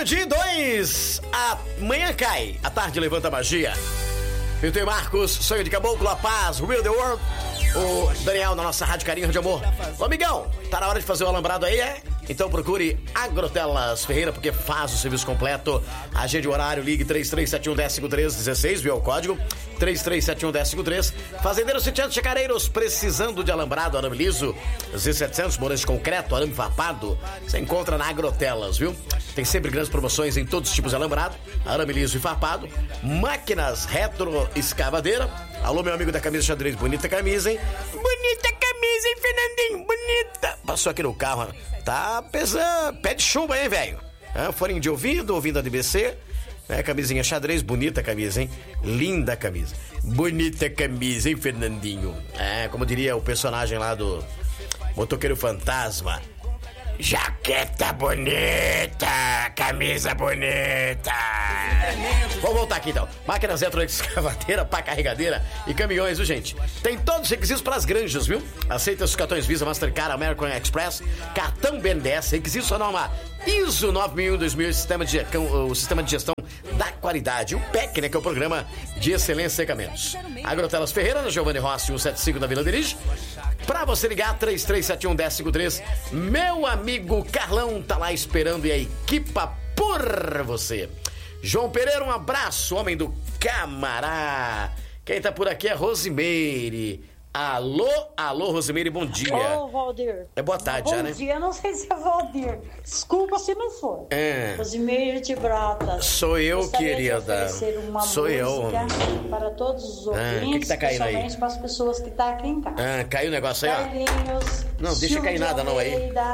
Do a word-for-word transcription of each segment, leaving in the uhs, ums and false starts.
Meio-dia e dois, amanhã cai, a tarde levanta a magia. Milton e Marcos, Sonho de Caboclo, A Paz, Real the World. O Daniel na nossa Rádio Carinho de Amor. Ô amigão, tá na hora de fazer o alambrado aí, é? Então procure Agrotelas Ferreira, porque faz o serviço completo. Agende o horário, ligue três três sete um, um zero cinco três um seis, viu o código? três três sete um, um zero cinco três. Fazendeiros Sitiantes Chacareiros, precisando de alambrado, arame liso, Z setecentos, morantes de concreto, arame farpado. Você encontra na Agrotelas, viu? Tem sempre grandes promoções em todos os tipos de alambrado, arame liso e farpado. Máquinas retro escavadeira. Alô, meu amigo da camisa xadrez, bonita camisa, hein? Bonita camisa, hein, Fernandinho? Bonita. Passou aqui no carro, tá pesando, pé de chuva, hein, velho? Ah, forinho de ouvido, ouvindo a D B C. É, camisinha xadrez, bonita camisa, hein? Linda camisa. Bonita camisa, hein, Fernandinho? É, como diria o personagem lá do Motoqueiro Fantasma. Jaqueta bonita, camisa bonita. Vamos voltar aqui então. Máquinas eletroescavadeira, pá carregadeira e caminhões, viu, gente? Tem todos os requisitos para as granjas, viu? Aceita os cartões Visa, Mastercard, American Express, cartão B N D E S, requisitos só norma I S O nove mil e um dois mil, sistema de, o sistema de gestão da qualidade, o P E C, né, que é o Programa de Excelência em Secamentos. Agrotelas Ferreira, na Giovanni Rossi, cento e setenta e cinco, na Vila Dirige. Pra você ligar, três três sete um, um zero cinco três. Meu amigo Carlão tá lá esperando e a equipa por você. João Pereira, um abraço, homem do Camará. Quem tá por aqui é Rosimeire. Alô, alô, Rosimeire, bom dia. Ô, Valdir. É boa tarde, bom já, né? Bom dia, não sei se é Valdir. Desculpa se não for. É. Rosimeire de Brotas. Sou eu, Gostaria querida. De uma Sou eu. Para todos os ouvintes, ah, que que tá caindo aí? Para as pessoas que estão tá aqui em casa. Ah, caiu o negócio aí, ó. Carlinhos, não, deixa cair nada não aí.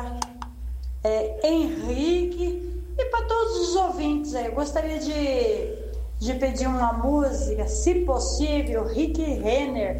É, Henrique e para todos os ouvintes aí. Eu gostaria de... de pedir uma música, se possível, Rick Renner,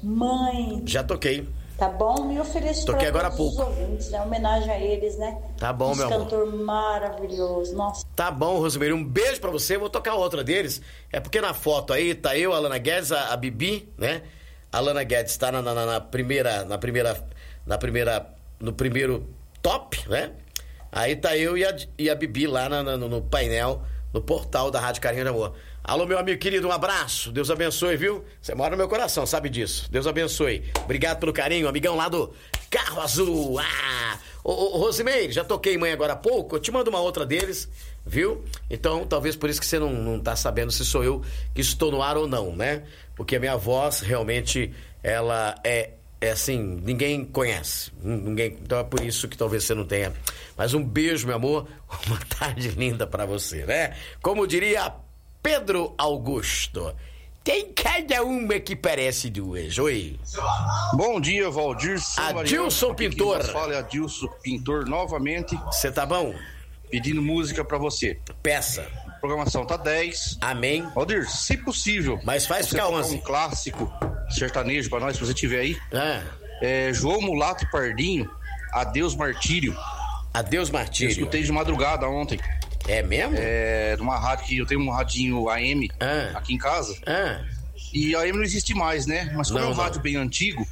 Mãe. Já toquei. Tá bom? Me ofereço toquei para agora todos há pouco. Os ouvintes, né? Homenagem a eles, né? Tá bom, Esse meu amor. cantor maravilhoso, nossa. Tá bom, Rosimeire, um beijo pra você. Vou tocar outra deles. É porque na foto aí tá eu, a Alana Guedes, a, a Bibi, né? A Alana Guedes tá na, na, na primeira, na primeira, na primeira, no primeiro top, né? Aí tá eu e a, e a Bibi lá na, na, no painel, no portal da Rádio Carinho de Amor. Alô, meu amigo querido, um abraço. Deus abençoe, viu? Você mora no meu coração, sabe disso. Deus abençoe. Obrigado pelo carinho, amigão lá do Carro Azul. Ah! Ô, ô, Rosimeire, já toquei Mãe agora há pouco. Eu te mando uma outra deles, viu? Então, talvez por isso que você não, não tá sabendo se sou eu que estou no ar ou não, né? Porque a minha voz, realmente, ela é, é assim, ninguém conhece. Ninguém, então é por isso que talvez você não tenha. Mas um beijo, meu amor. Uma tarde linda pra você, né? Como diria Pedro Augusto, tem cada uma que parece duas. Oi. Bom dia, Valdir. Adilson Pintor. Fala, Adilson Pintor, novamente. Você tá bom? Pedindo música pra você. Peça. A programação tá dez. Amém. Valdir, se possível. Mas faz ficar onze. Um clássico sertanejo pra nós, se você tiver aí. Ah. É, João Mulato e Pardinho, Adeus Martírio. Adeus Martírio. Eu escutei de madrugada ontem. É mesmo? É, numa rádio que eu tenho um radinho A M ah. aqui em casa. Ah. E a A M não existe mais, né? Mas como não, é um não. rádio bem antigo,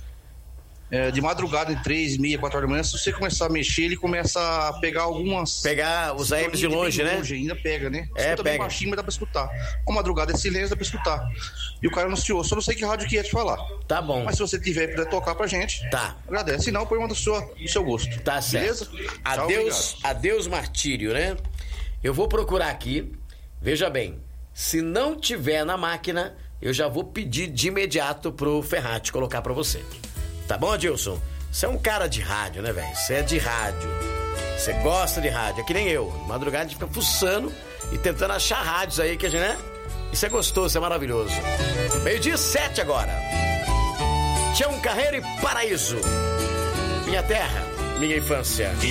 é, de madrugada, em três, meia, quatro horas da manhã, se você começar a mexer, ele começa a pegar algumas... Pegar os A Ms de longe, né? Longe, ainda pega, né? É, Escuta pega. bem baixinho, mas dá pra escutar. Com madrugada é silêncio, dá pra escutar. E o cara anunciou, só não sei que rádio que ia te falar. Tá bom. Mas se você tiver e puder tocar pra gente, tá. Agradece. Se não, põe uma do seu, do seu gosto. Tá certo. Beleza? Adeus, adeus Martírio, né? Eu vou procurar aqui, veja bem, se não tiver na máquina, eu já vou pedir de imediato pro Ferrati colocar pra você. Tá bom, Adilson? Você é um cara de rádio, né, velho? Você é de rádio. Você gosta de rádio, é que nem eu. Madrugada a gente fica fuçando e tentando achar rádios aí que a gente, né? Isso é gostoso, isso é maravilhoso. Meio-dia sete agora. Tião Carreiro e Paraíso. Minha terra, minha infância.